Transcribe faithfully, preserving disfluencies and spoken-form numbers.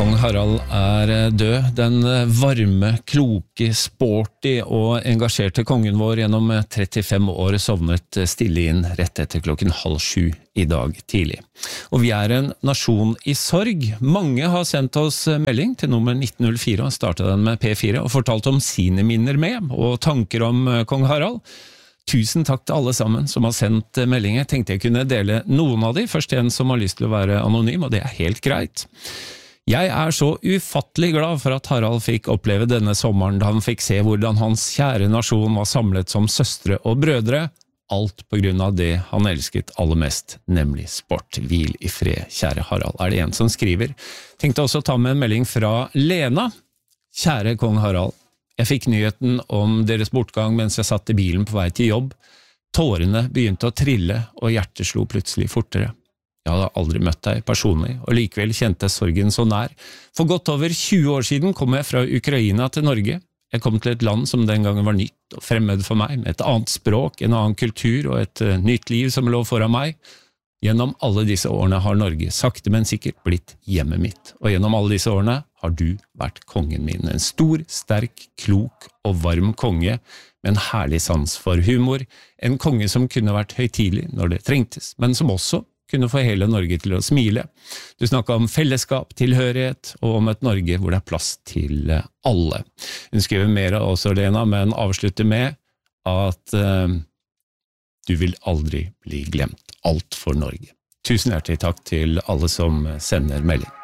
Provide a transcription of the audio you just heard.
Kong Harald er død. Den varme, kloke, sporty og engasjerte kongen vår gjennom trettifem år sovnet stille inn rett etter klokken halv sju i dag tidlig. Og vi er en nasjon i sorg. Mange har sendt oss melding til nummer nitten null fire og startet den med P fire og fortalt om sine minner med og tanker om Kong Harald. Tusen takk til alle sammen som har sendt meldinger. Jeg tenkte jeg kunne dele noen av de. Først en som har lyst til å være anonym, og det er helt greit. Jeg er så ufattelig glad for at Harald fikk oppleve denne sommeren da han fikk se hvordan hans kjære nasjon var samlet som søstre og brødre, alt på grunn av det han elsket aller mest, nemlig sport. Hvil i fred, kjære Harald, er det en som skriver. Tenkte også å ta med en melding fra Lena. Kjære Kong Harald, jeg fikk nyheten om deres bortgang mens jeg satt i bilen på vei til jobb. Tårene begynte å trille, og hjertet slo plutselig fortere. Jeg hadde aldri møtt deg personlig, og likevel kjente jeg sorgen så nær. For godt over tjue år siden kom jeg fra Ukraina til Norge. Jeg kom til et land som den gangen var nytt og fremmed for meg, med et annet språk, en annen kultur og et uh, nytt liv som lå foran meg. Gjennom alle disse årene har Norge sakte, men sikkert blitt hjemmet mitt. Og gjennom alle disse årene har du vært kongen min. En stor, sterk, klok og varm konge, med en herlig sans for humor. En konge som kunne vært høytidelig når det trengtes, men som også kunne få hele Norge til å smile. Du snakket om fellesskap, tilhørighet, og om et Norge hvor det er plass til alle. Hun skriver mer også, Lena, men avslutter med at uh, du vil aldri bli glemt. Alt for Norge. Tusen hjertelig takk til alle som sender melding.